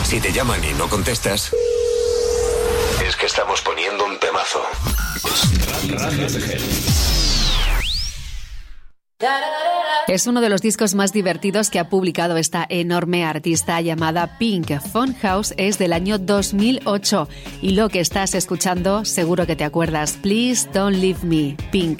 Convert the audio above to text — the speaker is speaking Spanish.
Si te llaman y no contestas, es que estamos poniendo un temazo. Radio TGL. Es uno de los discos más divertidos que ha publicado esta enorme artista llamada Pink. Funhouse es del año 2008 y lo que estás escuchando seguro que te acuerdas. Please Don't Leave Me, Pink.